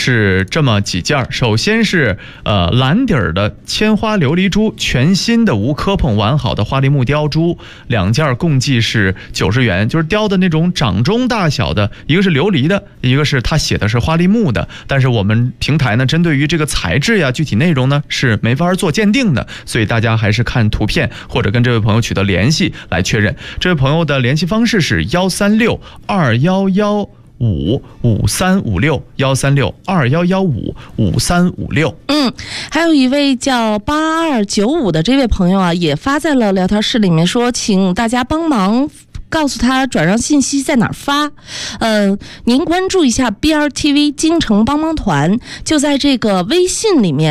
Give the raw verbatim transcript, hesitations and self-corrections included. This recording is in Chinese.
是这么几件，首先是呃蓝底儿的千花琉璃珠，全新的无磕碰完好的花梨木雕珠，两件共计是九十元，就是雕的那种掌中大小的，一个是琉璃的，一个是它写的是花梨木的，但是我们平台呢针对于这个材质呀具体内容呢是没法做鉴定的，所以大家还是看图片或者跟这位朋友取得联系来确认。这位朋友的联系方式是幺三六二幺幺五五三五六幺三六二幺幺五五三五六。 嗯，还有一位叫八二九五的这位朋友啊，也发在了聊天室里面说，请大家帮忙告诉他转让信息在哪儿发。嗯、呃，您关注一下 B R T V 京城帮帮团，就在这个微信里面。